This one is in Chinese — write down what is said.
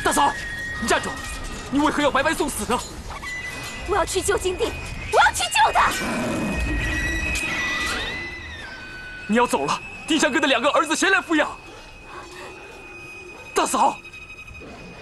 大嫂，你站住！你为何要白白送死呢？ 我要去救金帝，我要去救他！ 你要走了，丁香哥的2个儿子谁来抚养？大嫂。